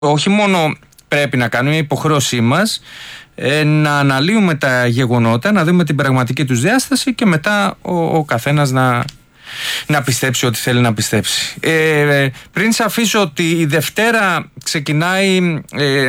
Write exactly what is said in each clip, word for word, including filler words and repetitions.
όχι μόνο πρέπει να κάνουμε, είναι υποχρέωσή μας ε, να αναλύουμε τα γεγονότα, να δούμε την πραγματική τους διάσταση και μετά ο, ο καθένας να, να πιστέψει ό,τι θέλει να πιστέψει. Ε, πριν σε αφήσω ότι η Δευτέρα ξεκινάει ε,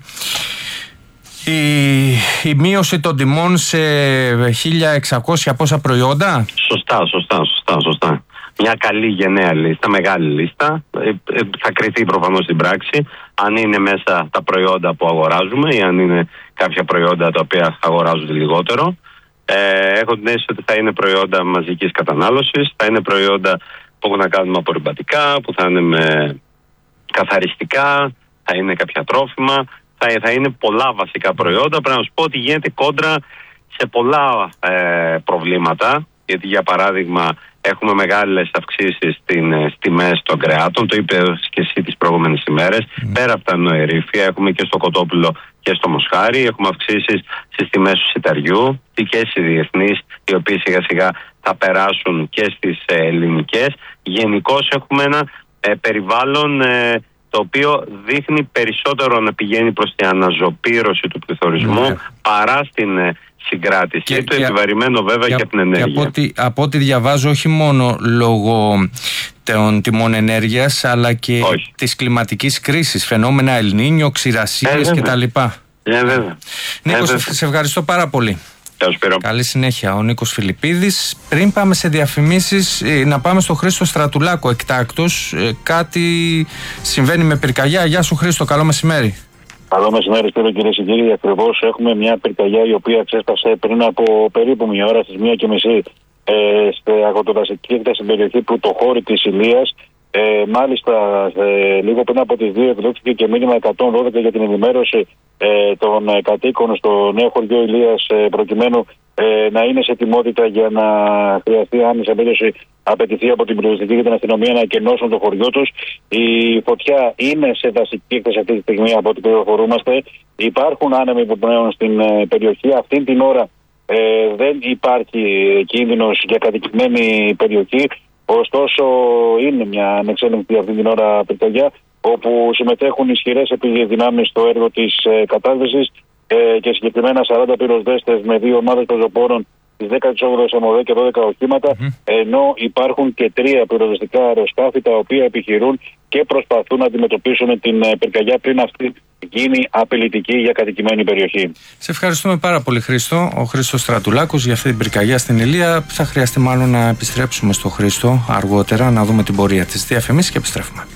η, η μείωση των τιμών σε χίλια εξακόσια πόσα προϊόντα. Σωστά, σωστά, σωστά, σωστά. Μια καλή γενναία λίστα, μεγάλη λίστα. Ε, ε, θα κριθεί προφανώς στην πράξη αν είναι μέσα τα προϊόντα που αγοράζουμε ή αν είναι κάποια προϊόντα τα οποία αγοράζονται λιγότερο. Ε, έχω την αίσθηση ότι θα είναι προϊόντα μαζικής κατανάλωσης, θα είναι προϊόντα που έχουν να κάνουν με απορριπαντικά, που θα είναι με καθαριστικά, θα είναι κάποια τρόφιμα, θα, θα είναι πολλά βασικά προϊόντα. Πρέπει να σου πω ότι γίνεται κόντρα σε πολλά ε, προβλήματα, γιατί για παράδειγμα έχουμε μεγάλες αυξήσεις στις τιμές των κρεάτων, το είπε και εσύ τις προηγούμενες ημέρες. Mm. Πέρα από τα νοερήφια, έχουμε και στο κοτόπουλο και στο μοσχάρι, έχουμε αυξήσεις στις τιμές του σιταριού και στις διεθνείς, οι οποίες σιγά σιγά θα περάσουν και στις ε, ελληνικές. Γενικώς έχουμε ένα ε, περιβάλλον ε, το οποίο δείχνει περισσότερο να πηγαίνει προς την αναζωπήρωση του πληθωρισμού mm. παρά στην ε, συγκράτηση. Και το επιβαρημένο βέβαια και, και από την ενέργεια. Και από, ό,τι, από ό,τι διαβάζω, όχι μόνο λόγω των τιμών ενέργειας, αλλά και όχι. της κλιματικής κρίσης, φαινόμενα Ελνίνιο, ξηρασίες ε, κτλ. Ε, βέβαια. Νίκο, ε, σε ευχαριστώ πάρα πολύ. Καλή συνέχεια. Ο Νίκος Φιλιππίδης. Πριν πάμε σε διαφημίσεις, να πάμε στο Χρήστο Στρατουλάκο εκτάκτος. Κάτι συμβαίνει με πυρκαγιά. Γεια σου Χρήστο, καλό μεσημέρι. Καλό μεσημέρι, Σπύρο, κυρίες και κύριοι. Ακριβώς έχουμε μια πυρκαγιά η οποία ξέσπασε πριν από περίπου μια ώρα στις μία και μισή ε, στην αγροτοδασική έκταση περιοχή που το χώρι της Ηλίας. Ε, μάλιστα, ε, λίγο πριν από τις δύο εκδόθηκε και μήνυμα εκατόν δώδεκα για την ενημέρωση ε, των ε, κατοίκων στο νέο χωριό Ηλίας, ε, προκειμένου ε, να είναι σε ετοιμότητα για να χρειαστεί άμεσα περίπτωση απαιτηθεί από την πυροσβεστική και την αστυνομία να εκενώσουν το χωριό τους. Η φωτιά είναι σε δασική έκταση αυτή τη στιγμή από ό,τι πληροφορούμαστε. Υπάρχουν άνεμοι που πνέουν στην ε, περιοχή. Αυτή την ώρα ε, δεν υπάρχει κίνδυνος για κατοικημένη περιοχή. Ωστόσο, είναι μια ανεξέλεγκτη αυτή την ώρα πυρκαγιά, όπου συμμετέχουν ισχυρές επίγειες δυνάμεις στο έργο της ε, κατάσβεσης ε, και συγκεκριμένα σαράντα πυροσβέστες με δύο ομάδες πεζοπόρων της δέκατη όγδοη ΑΜΟΔΕ και δώδεκα οχήματα, mm-hmm. ενώ υπάρχουν και τρία πυροσβεστικά αεροσκάφη τα οποία επιχειρούν και προσπαθούν να αντιμετωπίσουν την ε, πυρκαγιά πριν αυτή γίνει απειλητική για κατοικημένη περιοχή. Σε ευχαριστούμε πάρα πολύ, Χρήστο. Ο Χρήστος Στρατουλάκος για αυτή την πυρκαγιά στην Ηλία. Θα χρειαστεί μάλλον να επιστρέψουμε στο Χρήστο αργότερα, να δούμε την πορεία της. Διαφημίσεις και επιστρέφουμε.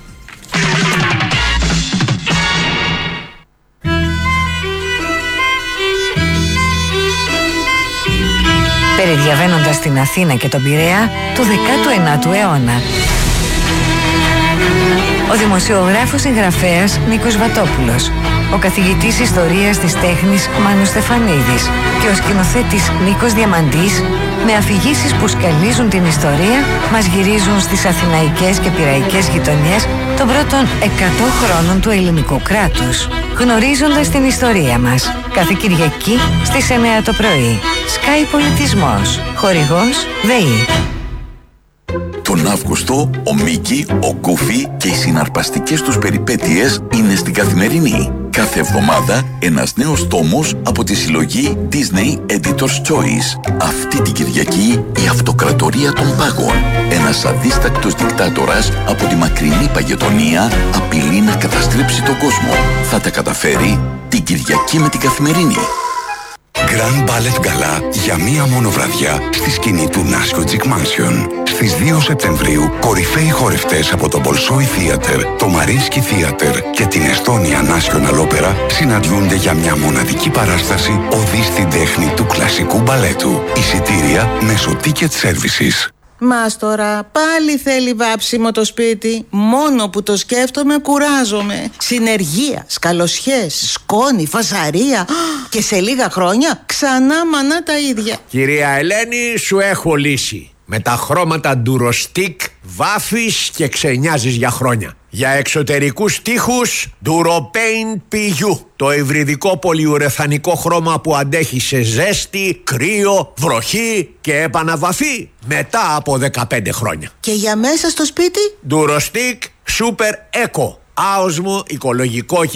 Περιδιαβαίνοντας την Αθήνα και τον Πειραιά του δέκατου ενάτου αιώνα. Ο δημοσιογράφος συγγραφέας Νίκος Βατόπουλος, ο καθηγητής ιστορίας της τέχνης Μάνος Στεφανίδης και ο σκηνοθέτης Νίκος Διαμαντής, με αφηγήσεις που σκαλίζουν την ιστορία, μας γυρίζουν στις αθηναϊκές και πειραϊκές γειτονιές των πρώτων εκατό χρόνων του ελληνικού κράτους. Γνωρίζοντας την ιστορία μας, κάθε Κυριακή στις εννιά το πρωί. Sky Πολιτισμός. Χορηγός ΔΕΗ. Τον Αύγουστο, ο Μίκη, ο Γκούφι και οι συναρπαστικές τους περιπέτειες είναι στην Καθημερινή. Κάθε εβδομάδα ένας νέος τόμος από τη συλλογή Disney Editor's Choice. Αυτή την Κυριακή η αυτοκρατορία των πάγων. Ένας αδίστακτος δικτάτορας από τη μακρινή Παγετονία απειλεί να καταστρέψει τον κόσμο. Θα τα καταφέρει την Κυριακή με την Καθημερινή. Grand Ballet Gala για μία μόνο βραδιά στη σκηνή του Νάσκο Τζικ Mansion. Στις δύο Σεπτεμβρίου, κορυφαίοι χορευτές από το Bolshoi Theater, το Mariinsky Theater και την Estonia National Opera συναντιούνται για μια μοναδική παράσταση οδή στην τέχνη του κλασικού μπαλέτου. Εισιτήρια μέσω Ticket Services. Μάστορα, πάλι θέλει βάψιμο το σπίτι. Μόνο που το σκέφτομαι κουράζομαι. Συνεργεία, σκαλοσιές, σκόνη, φασαρία. Και σε λίγα χρόνια ξανά μανά τα ίδια. Κυρία Ελένη, σου έχω λύση. Με τα χρώματα Durostic βάφεις και ξενιάζεις για χρόνια. Για εξωτερικούς τοίχους Duropaint πι γιου. Το υβριδικό πολυουρεθανικό χρώμα που αντέχει σε ζέστη, κρύο, βροχή και επαναβαφή μετά από δεκαπέντε χρόνια. Και για μέσα στο σπίτι? Durostic Super Eco. άοσμο, οικολογικό και